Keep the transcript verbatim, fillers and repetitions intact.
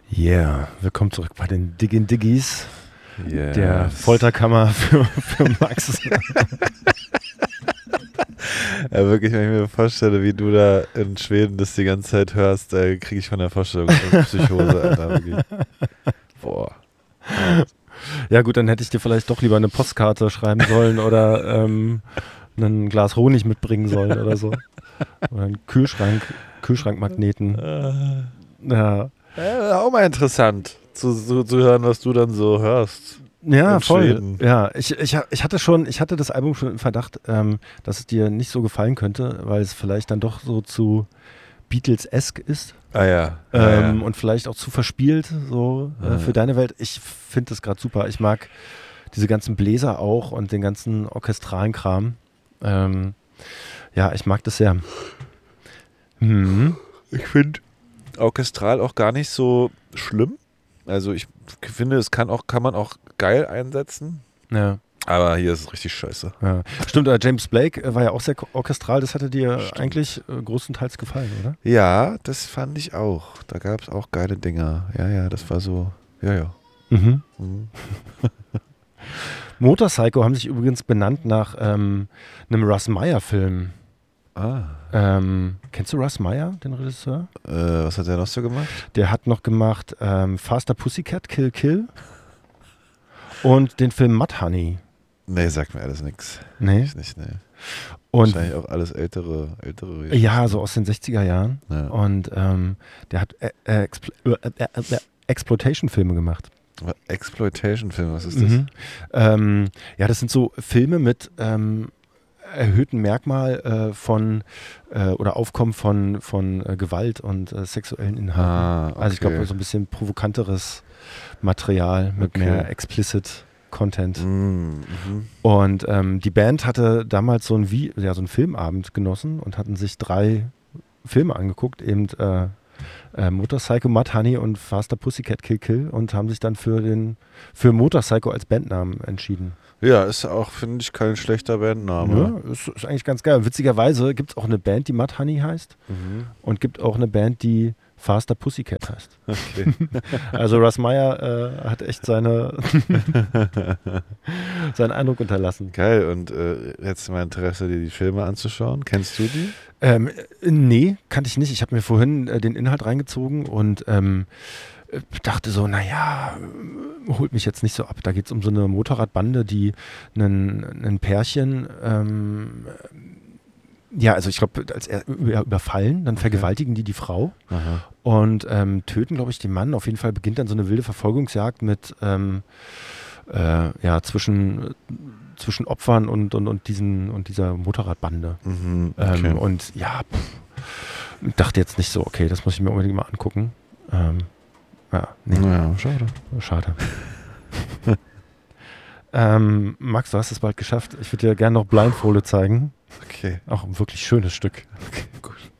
Yeah, willkommen zurück bei den Diggin' Diggies, Yes. der Folterkammer für, für Max. Ja, wirklich, wenn ich mir vorstelle, wie du da in Schweden das die ganze Zeit hörst, da kriege ich von der Vorstellung eine Psychose, Alter. Wirklich. Boah. Ja gut, dann hätte ich dir vielleicht doch lieber eine Postkarte schreiben sollen oder ähm, ein Glas Honig mitbringen sollen oder so. Oder einen Kühlschrank, Kühlschrankmagneten. Ja, Ja, auch mal interessant zu, zu, zu hören, was du dann so hörst. ja In voll. Schweden. Ja, ich, ich, ich hatte schon, ich hatte das Album schon im Verdacht, ähm, dass es dir nicht so gefallen könnte, weil es vielleicht dann doch so zu Beatles-esque ist. Ah ja. Ähm, ja, ja. Und vielleicht auch zu verspielt, so äh, Ja. für deine Welt. Ich finde das gerade super. Ich mag diese ganzen Bläser auch und den ganzen orchestralen Kram. Ähm, ja, ich mag das sehr. Mhm. Ich finde orchestral auch gar nicht so schlimm. Also ich finde, es kann auch, kann man auch geil einsetzen. Ja, Aber hier ist es richtig scheiße. ja. Stimmt, äh, James Blake äh, war ja auch sehr ko- orchestral. Das hatte dir Stimmt. eigentlich äh, größtenteils gefallen, oder? Ja, das fand ich auch. Da gab es auch geile Dinger. Ja, ja, das war so. Ja, ja. Mhm. Mhm. Motorcycle haben sich übrigens benannt nach ähm, einem Russ Meyer-Film. Ah. Ähm, kennst du Russ Meyer, den Regisseur? Äh, was hat der noch so gemacht? Der hat noch gemacht ähm, Faster Pussycat, Kill Kill und den Film Mudhoney. Nee, sagt mir alles nix. Nee. Ich nicht, nee. Und Wahrscheinlich auch alles ältere, ältere. ja, so aus den sechziger Jahren. Ja. Und ähm, der hat äh, äh, Expl äh, äh, äh, Exploitation-Filme gemacht. Exploitation-Film, was ist das? Mhm. Ähm, ja, das sind so Filme mit ähm, erhöhten Merkmal äh, von äh, oder Aufkommen von, von äh, Gewalt und äh, sexuellen Inhalten. Ah, okay. Also ich glaube, so ein bisschen provokanteres Material mit Okay. mehr explicit Content. Mhm. Mhm. Und ähm, die Band hatte damals so einen, Vi- ja, so einen Filmabend genossen und hatten sich drei Filme angeguckt, eben äh, äh, Motorcycle, Mudhoney und Faster Pussycat Kill Kill und haben sich dann für den für Motorcycle als Bandnamen entschieden. Ja, ist auch, finde ich, kein schlechter Bandname. Ja, ist, ist eigentlich ganz geil. Witzigerweise gibt es auch eine Band, die Mudhoney heißt Mhm. und gibt auch eine Band, die Faster Pussycat heißt. Okay. Also Russ Meyer äh, hat echt seine seinen Eindruck unterlassen. Geil, und äh, jetzt mein Interesse, dir die Filme anzuschauen. Kennst du die? Ähm, äh, nee, kannte ich nicht. Ich habe mir vorhin äh, den Inhalt reingezogen und ähm, äh, dachte so, naja, äh, holt mich jetzt nicht so ab. Da geht es um so eine Motorradbande, die ein Pärchen, ähm, ja, also ich glaube, als er über- überfallen, dann vergewaltigen die die Frau Aha. und ähm, töten, glaube ich, den Mann. Auf jeden Fall beginnt dann so eine wilde Verfolgungsjagd mit, ähm, äh, ja, zwischen, zwischen Opfern und, und, und, diesen, und dieser Motorradbande. Mhm. Okay. Ähm, und ja, pff, dachte jetzt nicht so, okay, das muss ich mir unbedingt mal angucken. Ähm, ja, nee, Naja, schade. schade. ähm, Max, du hast es bald geschafft. Ich würde dir gerne noch Blindfolded zeigen. Okay. Auch ein wirklich schönes Stück. Okay, gut.